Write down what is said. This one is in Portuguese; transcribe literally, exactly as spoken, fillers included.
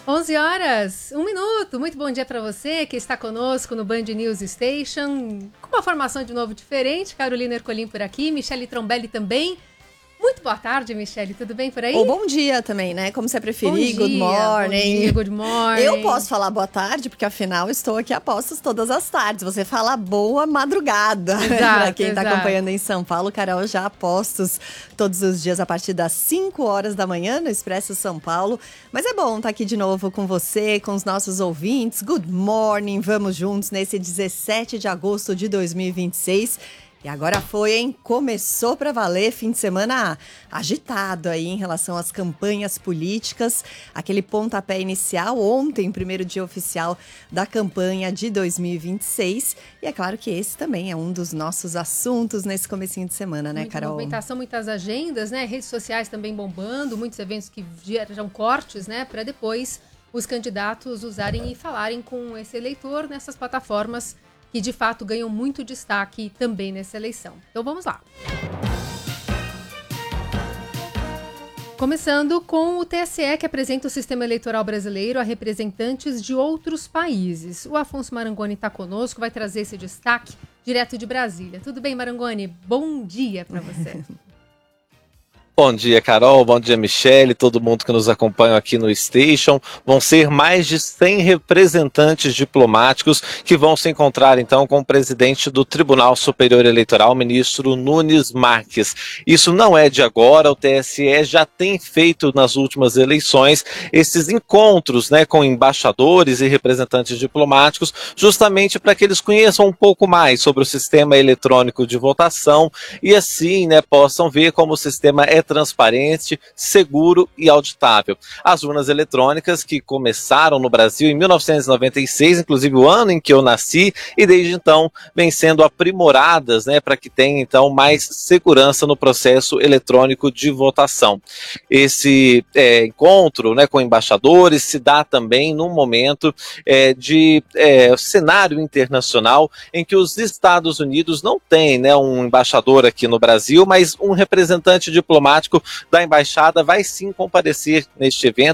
onze horas, um minuto. Muito bom dia para você que está conosco no Band News Station. Com uma formação de novo diferente. Carolina Ercolim por aqui, Michele Trombelli também. Muito boa tarde, Michele. Tudo bem por aí? Ou bom dia também, né? Como você preferir. Bom good dia, morning. Bom dia, good morning. Eu posso falar boa tarde, porque afinal estou aqui a postos todas as tardes. Você fala boa madrugada. Para quem está acompanhando em São Paulo, Carol já a postos todos os dias a partir das cinco horas da manhã no Expresso São Paulo. Mas é bom estar aqui de novo com você, com os nossos ouvintes. Good morning. Vamos juntos nesse dezessete de agosto de dois mil e vinte e seis. E agora foi, hein? Começou para valer, fim de semana agitado aí em relação às campanhas políticas. Aquele pontapé inicial ontem, primeiro dia oficial da campanha de dois mil e vinte e seis. E é claro que esse também é um dos nossos assuntos nesse comecinho de semana, né, Muita Carol? movimentação, muitas agendas, né? Redes sociais também bombando, muitos eventos que geram cortes, né? Para depois os candidatos usarem e falarem com esse eleitor nessas plataformas que de fato ganham muito destaque também nessa eleição. Então vamos lá. Começando com o T S E, que apresenta o sistema eleitoral brasileiro a representantes de outros países. O Afonso Marangoni está conosco, vai trazer esse destaque direto de Brasília. Tudo bem, Marangoni? Bom dia para você. Bom dia, Carol. Bom dia, Michele, todo mundo que nos acompanha aqui no Station. Vão ser mais de cem representantes diplomáticos que vão se encontrar, então, com o presidente do Tribunal Superior Eleitoral, ministro Nunes Marques. Isso não é de agora, o T S E já tem feito nas últimas eleições esses encontros, né, com embaixadores e representantes diplomáticos, justamente para que eles conheçam um pouco mais sobre o sistema eletrônico de votação e assim, né, possam ver como o sistema é transparente, seguro e auditável. As urnas eletrônicas que começaram no Brasil em mil novecentos e noventa e seis, inclusive o ano em que eu nasci, e desde então vêm sendo aprimoradas, né, para que tenha então mais segurança no processo eletrônico de votação. Esse é, encontro, né, com embaixadores se dá também num momento é, de é, cenário internacional em que os Estados Unidos não têm, né, um embaixador aqui no Brasil, mas um representante diplomático da embaixada vai sim comparecer neste evento